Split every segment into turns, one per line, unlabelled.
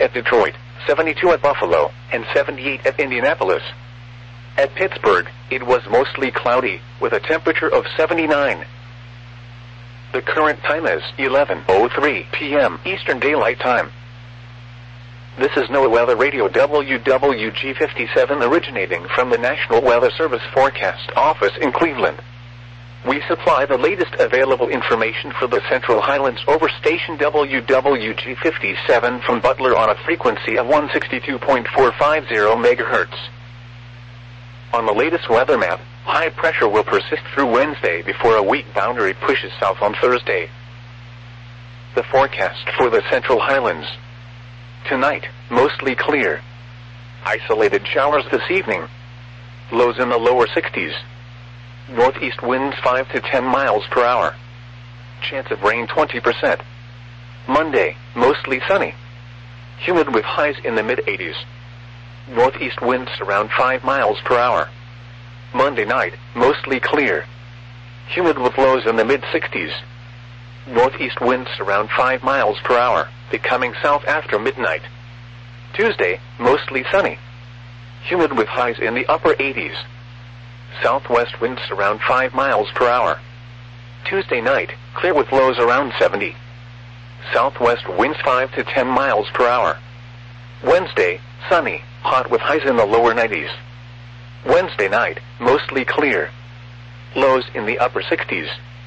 at Detroit, 72 at Buffalo, and 78 at Indianapolis. At Pittsburgh, it was mostly cloudy, with a temperature of 79. The current time is 11:03 p.m. Eastern Daylight Time. This is NOAA Weather Radio WWG57 originating from the National Weather Service Forecast Office in Cleveland. We supply the latest available information for the Central Highlands over station WWG57 from Butler on a frequency of 162.450 MHz. On the latest weather map, high pressure will persist through Wednesday before a weak boundary pushes south on Thursday. The forecast for the Central Highlands. Tonight, mostly clear. Isolated showers this evening. Lows in the lower 60s. Northeast winds 5 to 10 miles per hour. Chance of rain 20%. Monday, mostly sunny. Humid with highs in the mid-80s. Northeast winds around 5 miles per hour. Monday night, mostly clear. Humid with lows in the mid-60s. Northeast winds around 5 miles per hour, becoming south after midnight. Tuesday, mostly sunny. Humid with highs in the upper 80s. Southwest winds around 5 miles per hour. Tuesday night, clear with lows around 70. Southwest winds 5 to 10 miles per hour. Wednesday, sunny, hot with highs in the lower 90s. Wednesday night, mostly clear. Lows in the upper 60s.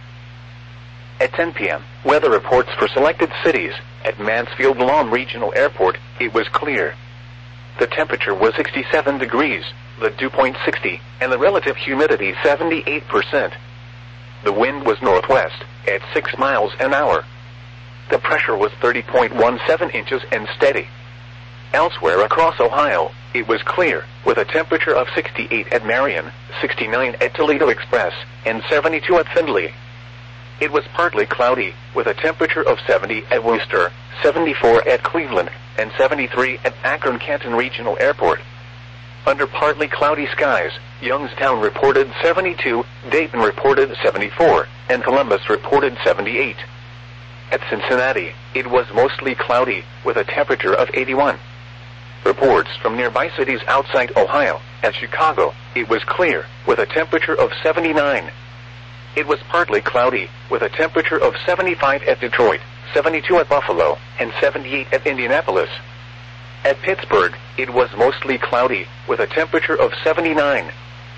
At 10 p.m., weather reports for selected cities. At Mansfield Lawn Regional Airport, it was clear. The temperature was 67 degrees, the dew point 60, and the relative humidity 78%. The wind was northwest, at 6 miles an hour. The pressure was 30.17 inches and steady. Elsewhere across Ohio, it was clear, with a temperature of 68 at Marion, 69 at Toledo Express, and 72 at Findlay. It was partly cloudy, with a temperature of 70 at Worcester, 74 at Cleveland, and 73 at Akron-Canton Regional Airport. Under partly cloudy skies, Youngstown reported 72, Dayton reported 74, and Columbus reported 78. At Cincinnati, it was mostly cloudy, with a temperature of 81. Reports from nearby cities outside Ohio. At Chicago, it was clear, with a temperature of 79. It was partly cloudy, with a temperature of 75 at Detroit, 72 at Buffalo, and 78 at Indianapolis. At Pittsburgh, it was mostly cloudy, with a temperature of 79.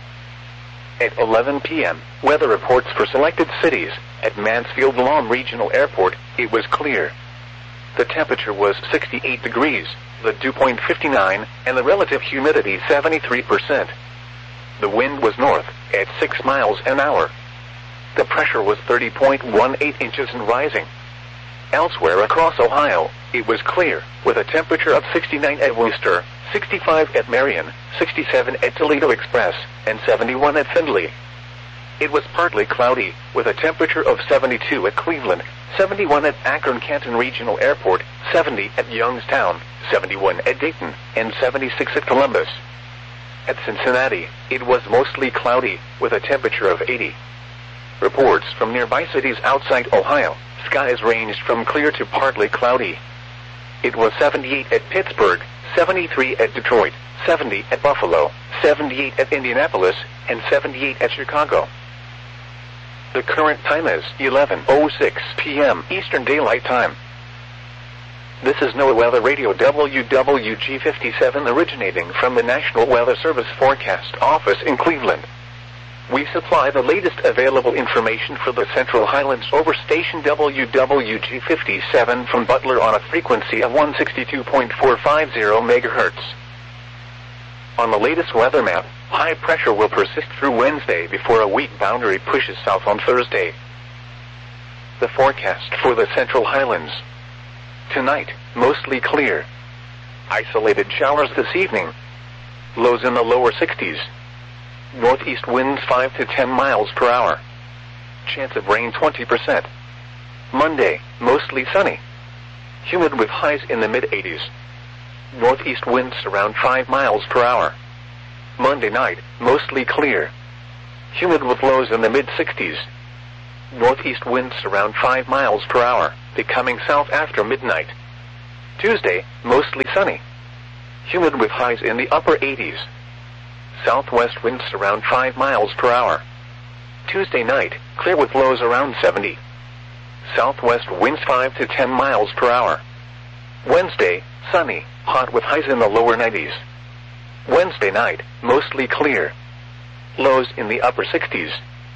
At 11 p.m., weather reports for selected cities. At Mansfield Lawn Regional Airport, it was clear. The temperature was 68 degrees, the dew point 59, and the relative humidity 73%. The wind was north, at 6 miles an hour. The pressure was 30.18 inches and rising. Elsewhere across Ohio, it was clear, with a temperature of 69 at Worcester, 65 at Marion, 67 at Toledo Express, and 71 at Findlay. It was partly cloudy, with a temperature of 72 at Cleveland, 71 at Akron-Canton Regional Airport, 70 at Youngstown, 71 at Dayton, and 76 at Columbus. At Cincinnati, it was mostly cloudy, with a temperature of 80. Reports from nearby cities outside Ohio, skies ranged from clear to partly cloudy. It was 78 at Pittsburgh, 73 at Detroit, 70 at Buffalo, 78 at Indianapolis, and 78 at Chicago. The current time is 11:06 p.m. Eastern Daylight Time. This is NOAA Weather Radio WWG57 originating from the National Weather Service Forecast Office in Cleveland. We supply the latest available information for the Central Highlands over station WWG57 from Butler on a frequency of 162.450 MHz. On the latest weather map, high pressure will persist through Wednesday before a weak boundary pushes south on Thursday. The forecast for the Central Highlands. Tonight, mostly clear. Isolated showers this evening. Lows in the lower 60s. Northeast winds 5 to 10 miles per hour. Chance of rain 20%. Monday, mostly sunny. Humid with highs in the mid-80s. Northeast winds around 5 miles per hour. Monday night, mostly clear. Humid with lows in the mid-60s. Northeast winds around 5 miles per hour, becoming south after midnight. Tuesday, mostly sunny. Humid with highs in the upper 80s. Southwest winds around 5 miles per hour. Tuesday night, clear with lows around 70. Southwest winds 5 to 10 miles per hour. Wednesday, sunny, hot with highs in the lower 90s. Wednesday night, mostly clear. Lows in the upper 60s.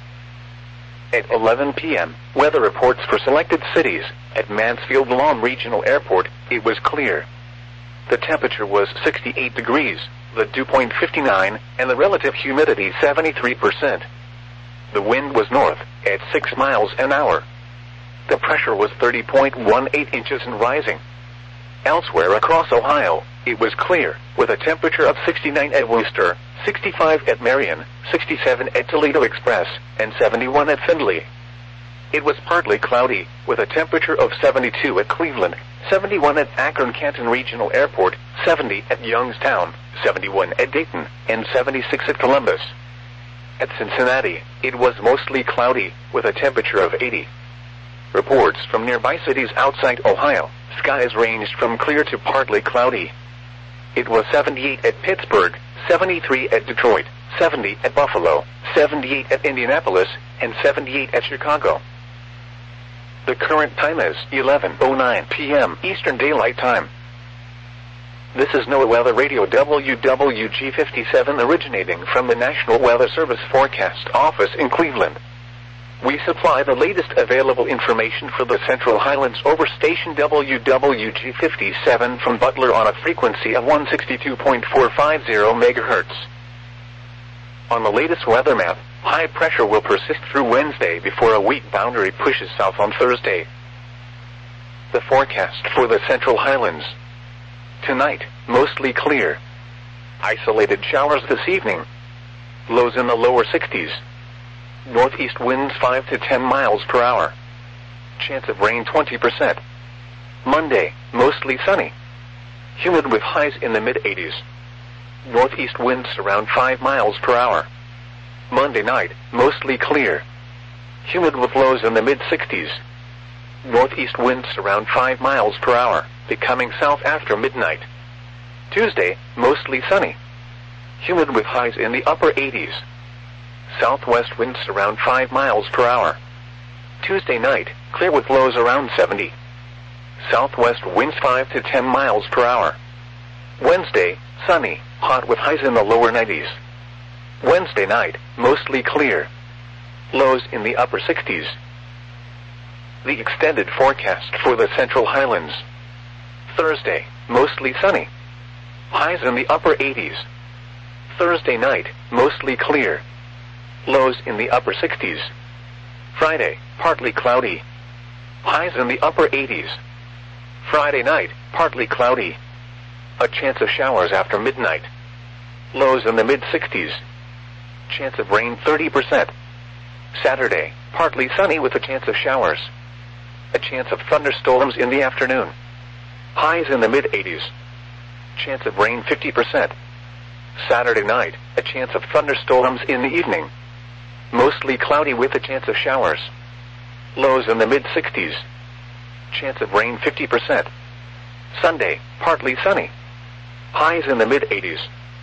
At 11 p.m., weather reports for selected cities. At Mansfield Lahm Regional Airport, it was clear. The temperature was 68 degrees, the dew point 59, and the relative humidity 73%. The wind was north, at 6 miles an hour. The pressure was 30.18 inches and rising. Elsewhere across Ohio, it was clear, with a temperature of 69 at Wooster, 65 at Marion, 67 at Toledo Express, and 71 at Findlay. It was partly cloudy, with a temperature of 72 at Cleveland, 71 at Akron-Canton Regional Airport, 70 at Youngstown, 71 at Dayton, and 76 at Columbus. At Cincinnati, it was mostly cloudy, with a temperature of 80. Reports from nearby cities outside Ohio, skies ranged from clear to partly cloudy. It was 78 at Pittsburgh, 73 at Detroit, 70 at Buffalo, 78 at Indianapolis, and 78 at Chicago. The current time is 11:09 p.m. Eastern Daylight Time. This is NOAA Weather Radio WWG57 originating from the National Weather Service Forecast Office in Cleveland. We supply the latest available information for the Central Highlands over station WWG57 from Butler on a frequency of 162.450 MHz. On the latest weather map, high pressure will persist through Wednesday before a weak boundary pushes south on Thursday. The forecast for the Central Highlands. Tonight, mostly clear. Isolated showers this evening. Lows in the lower 60s. Northeast winds 5 to 10 miles per hour. Chance of rain 20%. Monday, mostly sunny. Humid with highs in the mid-80s. Northeast winds around 5 miles per hour. Monday night, mostly clear. Humid with lows in the mid-60s. Northeast winds around 5 miles per hour, becoming south after midnight. Tuesday, mostly sunny. Humid with highs in the upper 80s. Southwest winds around 5 miles per hour. Tuesday night, clear with lows around 70. Southwest winds 5 to 10 miles per hour. Wednesday, sunny, hot with highs in the lower 90s. Wednesday night, mostly clear. Lows in the upper 60s. The extended forecast for the Central Highlands. Thursday, mostly sunny. Highs in the upper 80s. Thursday night, mostly clear. Lows in the upper 60s. Friday, partly cloudy. Highs in the upper 80s. Friday night, partly cloudy. A chance of showers after midnight. Lows in the mid-60s. Chance of rain 30%. Saturday, partly sunny with a chance of showers. A chance of thunderstorms in the afternoon. Highs in the mid-80s. Chance of rain 50%. Saturday night, a chance of thunderstorms in the evening. Mostly cloudy with a chance of showers. Lows in the mid-60s. Chance of rain 50%. Sunday, partly sunny. Highs in the mid-80s.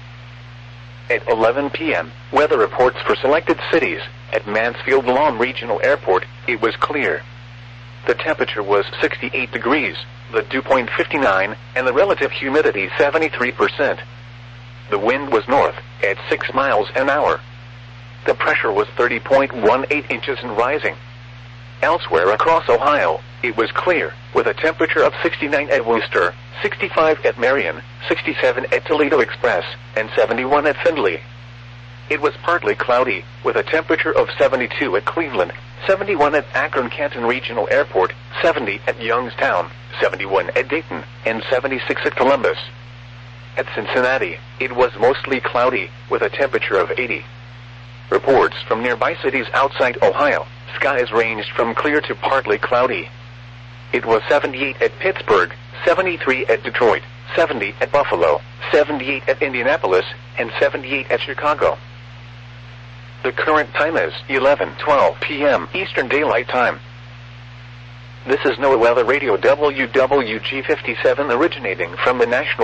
At 11 p.m., weather reports for selected cities. At Mansfield Lahm Regional Airport, it was clear. The temperature was 68 degrees, the dew point 59, and the relative humidity 73%. The wind was north, at 6 miles an hour. The pressure was 30.18 inches and rising. Elsewhere across Ohio, it was clear, with a temperature of 69 at Wooster, 65 at Marion, 67 at Toledo Express, and 71 at Findlay. It was partly cloudy, with a temperature of 72 at Cleveland, 71 at Akron-Canton Regional Airport, 70 at Youngstown, 71 at Dayton, and 76 at Columbus. At Cincinnati, it was mostly cloudy, with a temperature of 80. Reports from nearby cities outside Ohio, skies ranged from clear to partly cloudy. It was 78 at Pittsburgh, 73 at Detroit, 70 at Buffalo, 78 at Indianapolis, and 78 at Chicago. The current time is 11:12 p.m. Eastern Daylight Time. This is NOAA Weather Radio WWG 57 originating from the National